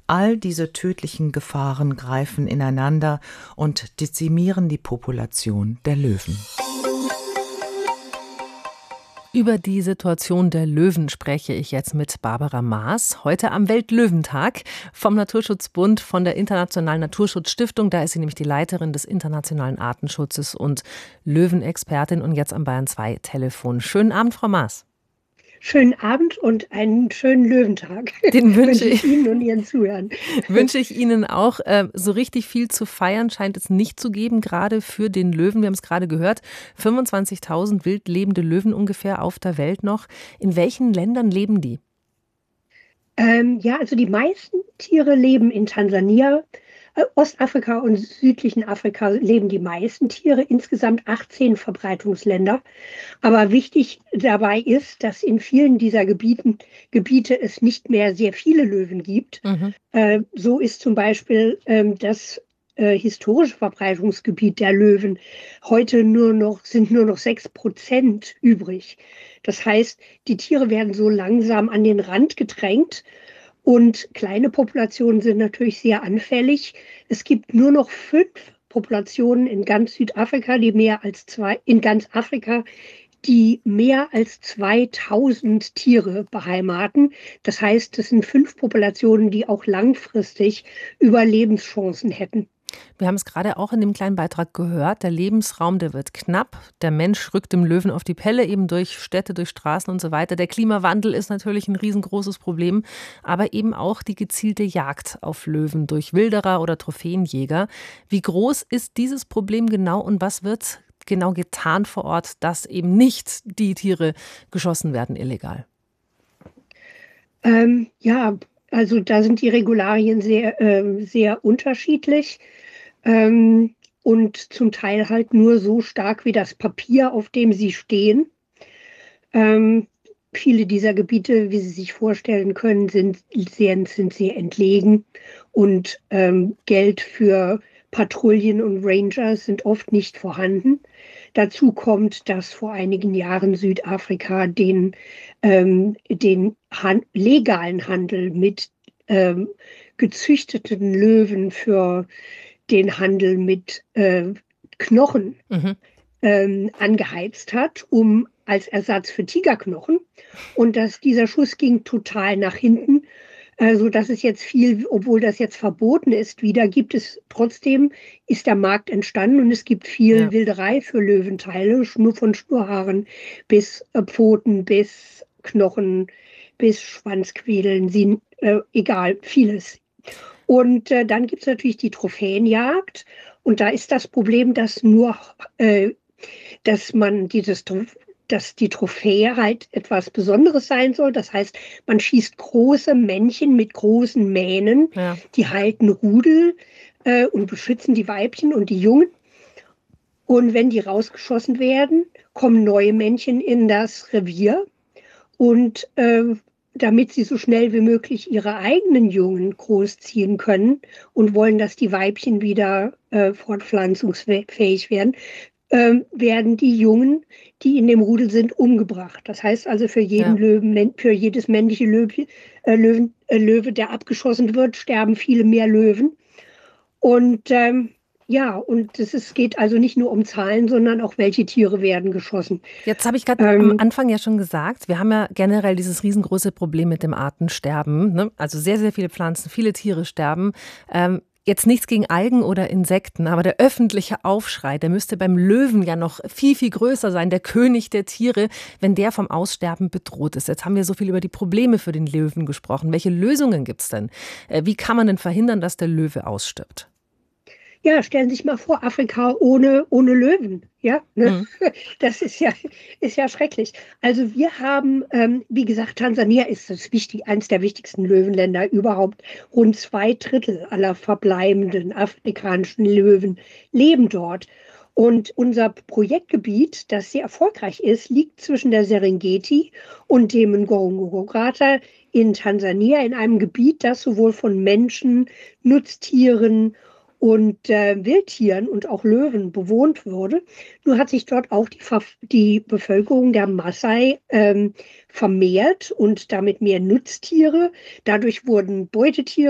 All diese tödlichen Gefahren greifen ineinander und dezimieren die Population der Löwen. Über die Situation der Löwen spreche ich jetzt mit Barbara Maaß. Heute am Weltlöwentag vom Naturschutzbund, von der Internationalen Naturschutzstiftung. Da ist sie nämlich die Leiterin des internationalen Artenschutzes und Löwenexpertin und jetzt am Bayern 2 Telefon. Schönen Abend, Frau Maaß. Schönen Abend und einen schönen Löwentag. Den wünsche ich Ihnen und Ihren Zuhörern. Wünsche ich Ihnen auch. So richtig viel zu feiern scheint es nicht zu geben, gerade für den Löwen. Wir haben es gerade gehört, 25.000 wild lebende Löwen ungefähr auf der Welt noch. In welchen Ländern leben die? Also die meisten Tiere leben in Tansania. Ostafrika und südlichen Afrika leben die meisten Tiere, insgesamt 18 Verbreitungsländer. Aber wichtig dabei ist, dass in vielen dieser Gebiete es nicht mehr sehr viele Löwen gibt. So ist zum Beispiel das historische Verbreitungsgebiet der Löwen heute sind nur noch 6% übrig. Das heißt, die Tiere werden so langsam an den Rand gedrängt. Und kleine Populationen sind natürlich sehr anfällig. Es gibt nur noch 5 Populationen in ganz Südafrika, in ganz Afrika, die mehr als 2000 Tiere beheimaten. Das heißt, es sind 5 Populationen, die auch langfristig Überlebenschancen hätten. Wir haben es gerade auch in dem kleinen Beitrag gehört, der Lebensraum, der wird knapp. Der Mensch rückt dem Löwen auf die Pelle, eben durch Städte, durch Straßen und so weiter. Der Klimawandel ist natürlich ein riesengroßes Problem, aber eben auch die gezielte Jagd auf Löwen durch Wilderer oder Trophäenjäger. Wie groß ist dieses Problem genau und was wird genau getan vor Ort, dass eben nicht die Tiere geschossen werden illegal? Also da sind die Regularien sehr unterschiedlich und zum Teil halt nur so stark wie das Papier, auf dem sie stehen. Viele dieser Gebiete, wie Sie sich vorstellen können, sind sehr entlegen und Geld für Patrouillen und Ranger sind oft nicht vorhanden. Dazu kommt, dass vor einigen Jahren Südafrika den legalen Handel mit gezüchteten Löwen für den Handel mit Knochen angeheizt hat, als Ersatz für Tigerknochen. Und dieser Schuss ging total nach hinten, sodass es jetzt obwohl das jetzt verboten ist, ist der Markt entstanden und es gibt viel Wilderei für Löwenteile, nur von Schnurrhaaren bis Pfoten, bis Knochen, bis Schwanzquedeln, egal, vieles. Und dann gibt es natürlich die Trophäenjagd und da ist das Problem, dass dass die Trophäe halt etwas Besonderes sein soll. Das heißt, man schießt große Männchen mit großen Mähnen, die halten Rudel und beschützen die Weibchen und die Jungen. Und wenn die rausgeschossen werden, kommen neue Männchen in das Revier und damit sie so schnell wie möglich ihre eigenen Jungen großziehen können und wollen, dass die Weibchen wieder fortpflanzungsfähig werden, werden die Jungen, die in dem Rudel sind, umgebracht. Das heißt also für jedes männliche Löwe, der abgeschossen wird, sterben viele mehr Löwen. Und es geht also nicht nur um Zahlen, sondern auch welche Tiere werden geschossen. Jetzt habe ich gerade am Anfang ja schon gesagt, wir haben ja generell dieses riesengroße Problem mit dem Artensterben. Ne? Also sehr, sehr viele Pflanzen, viele Tiere sterben. Jetzt nichts gegen Algen oder Insekten, aber der öffentliche Aufschrei, der müsste beim Löwen ja noch viel, viel größer sein, der König der Tiere, wenn der vom Aussterben bedroht ist. Jetzt haben wir so viel über die Probleme für den Löwen gesprochen. Welche Lösungen gibt es denn? Wie kann man denn verhindern, dass der Löwe ausstirbt? Ja, stellen Sie sich mal vor, Afrika ohne Löwen. Ja, ne? Das ist ja schrecklich. Also wir haben, wie gesagt, Tansania ist eines der wichtigsten Löwenländer überhaupt. Rund 2/3 aller verbleibenden afrikanischen Löwen leben dort. Und unser Projektgebiet, das sehr erfolgreich ist, liegt zwischen der Serengeti und dem Ngorongoro-Crater in Tansania, in einem Gebiet, das sowohl von Menschen, Nutztieren und Wildtieren und auch Löwen bewohnt wurde. Nur hat sich dort auch die Bevölkerung der Maasai vermehrt und damit mehr Nutztiere. Dadurch wurden Beutetiere